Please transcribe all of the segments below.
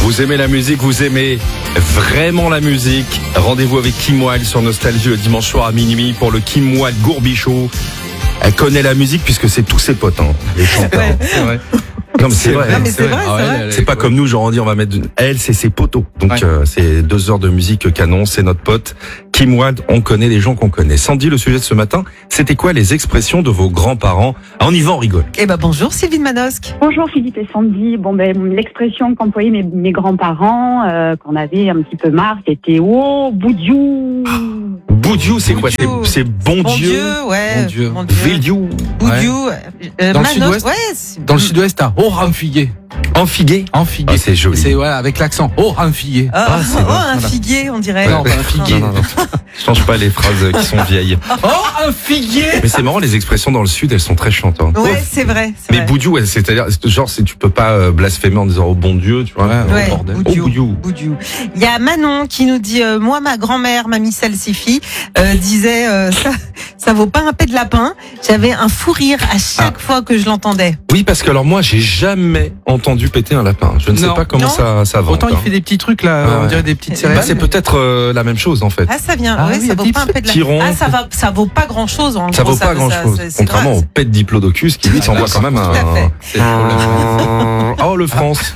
Vous aimez la musique, vous aimez vraiment la musique. Rendez-vous avec Kim Wilde sur Nostalgie le dimanche soir à minuit pour le Kim Wilde Gourbichot. Elle connaît la musique puisque c'est tous ses potes, les chanteurs. Ouais, c'est vrai. Non, mais c'est vrai. Non, mais c'est vrai, Ah ouais, c'est vrai. c'est pas comme nous, genre on dit on va mettre. Elle, c'est ses potos. Donc Ouais. c'est 2 heures de musique canon. C'est notre pote Kim Wilde. On connaît les gens qu'on connaît. Sandy, le sujet de ce matin, c'était quoi les expressions de vos grands-parents? Ah, on y va, on rigole. Eh ben bonjour Sylvie de Manosque. Bonjour Philippe et Sandy. Bon l'expression qu'employaient mes grands-parents qu'on avait un petit peu marre, c'était oh boudiou. Boudiou, c'est quoi? Boudiou. C'est bon Dieu. Ouais. Bon Dieu. Bon Dieu. Vildiou. Boudiou. Dans le Manosque, sud-ouest. ouais. c'est- Dans le sud-ouest, t'as oh ramfigué. Enfigué. Enfigué. Ah, c'est joli. C'est voilà, avec l'accent. Oh ramfigué. Ah, c'est oh, bon, un voilà. figuier, on dirait. Non, pas un figuier. Non. Change pas les phrases qui sont vieilles. Oh un figuier. Mais c'est marrant, les expressions dans le sud, elles sont très chantes. Hein. Ouais, c'est vrai. c'est Mais vrai. boudiou, ouais, c'est-à-dire, genre, tu peux pas blasphémer en disant oh bon Dieu, tu vois. Ouais, Oh, Ouais, bordel. boudiou. Oh boudiou. Boudiou. Il y a Manon qui nous dit moi ma grand-mère mamie Salsifi disait ça vaut pas un pet de lapin. J'avais un fou rire à chaque fois que je l'entendais. Oui, parce que alors moi, j'ai jamais entendu péter un lapin. Je ne sais Non. pas comment Non. ça va. Autant il fait des petits trucs là, Ah ouais. on dirait des petites Bah, céréales. C'est peut-être la même chose en fait. Ah ça vient Ah ouais, oui, ça un vaut petit pas un pet de petit rond. lapin. Ah ça vaut pas grand-chose en Ça gros, vaut pas grand-chose. c'est Contrairement grave. au pet de diplodocus qui lui s'envoie quand même Tout à fait. un. C'est le problème. Oh le France.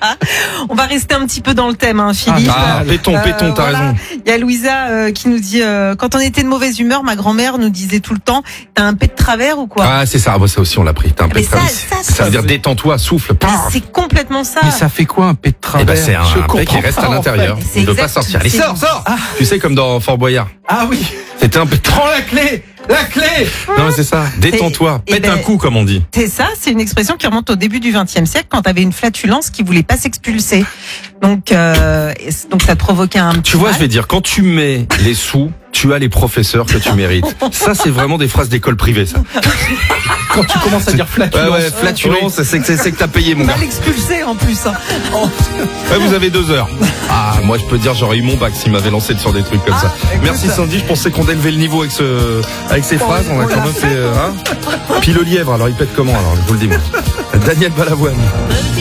On va rester un petit peu dans le thème hein, Philippe. Ah péton, t'as voilà. raison. Il y a Louisa qui nous dit quand on était de mauvaise humeur, ma grand-mère nous disait tout le temps t'as un pet de travers ou quoi? Ah c'est ça, ça aussi on l'a pris. T'as un Mais pet de travers. ça Ça veut dire détends-toi, souffle. Mais c'est complètement ça. Mais ça fait quoi un pet de Eh travers? ben c'est Je un pet qui comprends reste pas, à en l'intérieur. fait. Il ne peut C'est pas exact, sortir. Allez c'est- sors. Tu sais comme dans Fort Boyard. Ah oui. C'était un pet. Prends la clé. La clé. Non mais c'est ça. Détends-toi. Et Pète ben- un coup comme on dit. C'est ça, c'est une expression qui remonte au début du XXe siècle quand t'avais une flatulence qui voulait pas s'expulser. Donc ça te provoquait un petit Tu vois, mal. je vais dire, quand tu mets les sous, tu as les professeurs que tu mérites. Ça, c'est vraiment des phrases d'école privée, ça. Quand tu commences à dire flatulence. Ouais, flatulence, c'est que t'as payé, mon On va gars. l'expulser en plus. Hein. Ouais, vous avez 2 heures. Ah, moi, je peux dire, j'aurais eu mon bac s'il m'avait lancé sur des trucs comme ça. écoute. Merci Sandy, je pensais qu'on élevait le niveau avec ces phrases. On a quand même fait, Puis le lièvre, alors il pète comment, alors, je vous le dis, moi. Daniel Balavoine.